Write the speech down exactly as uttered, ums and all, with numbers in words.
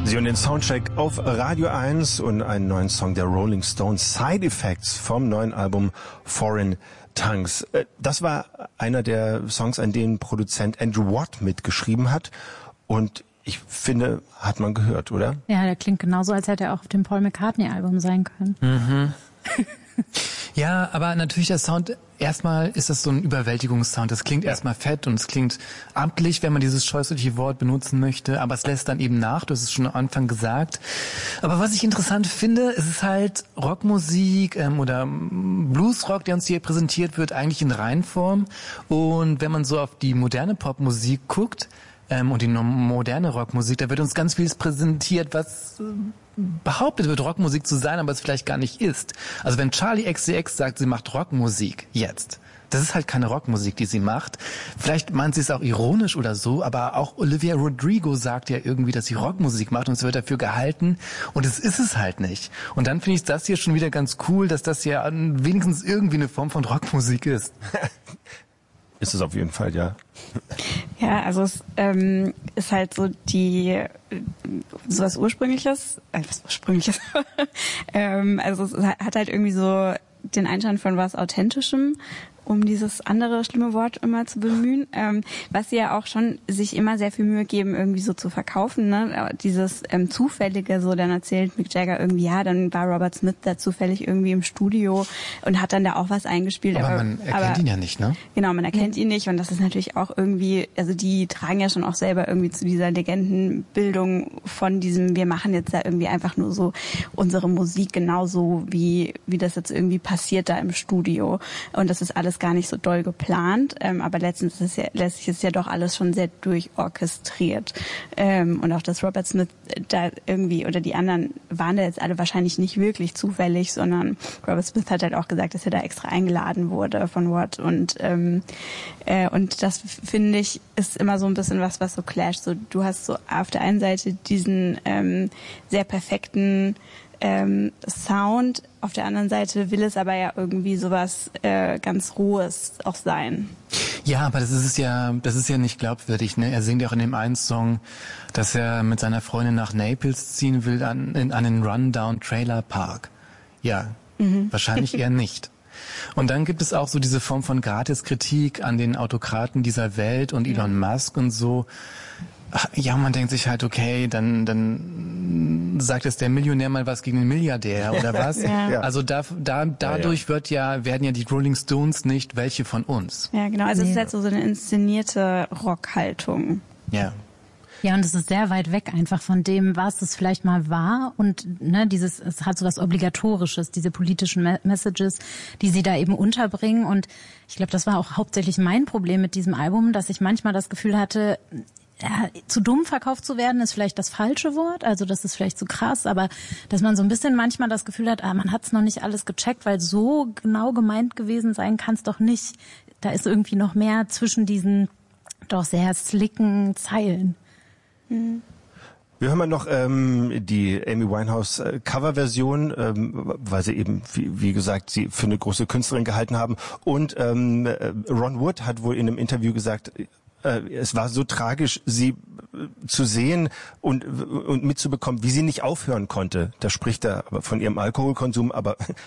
Sie hören den Soundcheck auf Radio eins und einen neuen Song der Rolling Stones, Side Effects vom neuen Album Foreign Tongues. Das war einer der Songs, an denen Produzent Andrew Watt mitgeschrieben hat und ich finde, hat man gehört, oder? Ja, der klingt genauso, als hätte er auch auf dem Paul McCartney-Album sein können. Mhm. Ja, aber natürlich der Sound, erstmal ist das so ein Überwältigungssound. Das klingt erstmal fett und es klingt amtlich, wenn man dieses scheußliche Wort benutzen möchte, aber es lässt dann eben nach, du hast es schon am Anfang gesagt. Aber was ich interessant finde, es ist halt Rockmusik ähm, oder Bluesrock, der uns hier präsentiert wird, eigentlich in Reinform. Und wenn man so auf die moderne Popmusik guckt, ähm, und die moderne Rockmusik, da wird uns ganz vieles präsentiert, was äh, behauptet wird, Rockmusik zu sein, aber es vielleicht gar nicht ist. Also wenn Charli X C X sagt, sie macht Rockmusik jetzt, das ist halt keine Rockmusik, die sie macht. Vielleicht meint sie es auch ironisch oder so, aber auch Olivia Rodrigo sagt ja irgendwie, dass sie Rockmusik macht und es wird dafür gehalten und es ist es halt nicht. Und dann finde ich das hier schon wieder ganz cool, dass das ja wenigstens irgendwie eine Form von Rockmusik ist. Ist es auf jeden Fall, ja. Ja, also es ähm, ist halt so die sowas Ursprüngliches, äh, was Ursprüngliches. ähm, also es hat halt irgendwie so den Einschein von was Authentischem, um dieses andere schlimme Wort immer zu bemühen, ähm, was sie ja auch schon sich immer sehr viel Mühe geben, irgendwie so zu verkaufen, ne? Dieses ähm, Zufällige, so dann erzählt Mick Jagger irgendwie, ja, dann war Robert Smith da zufällig irgendwie im Studio und hat dann da auch was eingespielt. Aber, aber man erkennt aber, ihn ja nicht, ne? Genau, man erkennt ihn nicht und das ist natürlich auch irgendwie, also die tragen ja schon auch selber irgendwie zu dieser Legendenbildung von diesem, wir machen jetzt da irgendwie einfach nur so unsere Musik genauso, wie wie das jetzt irgendwie passiert da im Studio und das ist alles gar nicht so doll geplant, ähm, aber letztens ist es ja, letztlich ist ja doch alles schon sehr durchorchestriert. Ähm, und auch, dass Robert Smith da irgendwie, oder die anderen waren da jetzt alle wahrscheinlich nicht wirklich zufällig, sondern Robert Smith hat halt auch gesagt, dass er da extra eingeladen wurde von Watt und ähm, äh, und das finde ich ist immer so ein bisschen was, was so clasht. So, du hast so auf der einen Seite diesen ähm, sehr perfekten Ähm, Sound, auf der anderen Seite will es aber ja irgendwie sowas äh, ganz Rohes auch sein. Ja, aber das ist ja, das ist ja nicht glaubwürdig, ne? Er singt ja auch in dem einen Song, dass er mit seiner Freundin nach Naples ziehen will an, in, an einen Rundown Trailer Park. Ja, mhm. Wahrscheinlich eher nicht. Und dann gibt es auch so diese Form von Gratiskritik an den Autokraten dieser Welt und Elon ja. Musk und so. Ja, man denkt sich halt, okay, dann dann sagt jetzt der Millionär mal was gegen den Milliardär oder was? Ja. Also da, da dadurch ja, ja. wird ja werden ja die Rolling Stones nicht welche von uns. Ja, genau. Also nee. Es ist halt so, so eine inszenierte Rockhaltung. Ja. Ja, und es ist sehr weit weg einfach von dem, was es vielleicht mal war und ne, dieses, es hat so was Obligatorisches, diese politischen Me- Messages, die sie da eben unterbringen und ich glaube, das war auch hauptsächlich mein Problem mit diesem Album, dass ich manchmal das Gefühl hatte, ja, zu dumm verkauft zu werden, ist vielleicht das falsche Wort, also das ist vielleicht zu krass, aber dass man so ein bisschen manchmal das Gefühl hat, ah, man hat es noch nicht alles gecheckt, weil so genau gemeint gewesen sein kann es doch nicht. Da ist irgendwie noch mehr zwischen diesen doch sehr slicken Zeilen. Mhm. Wir hören mal noch ähm, die Amy Winehouse äh, Coverversion, ähm, weil sie eben, wie, wie gesagt, sie für eine große Künstlerin gehalten haben. Und ähm, Ron Wood hat wohl in einem Interview gesagt, es war so tragisch, sie zu sehen und, und mitzubekommen, wie sie nicht aufhören konnte. Da spricht er aber von ihrem Alkoholkonsum, aber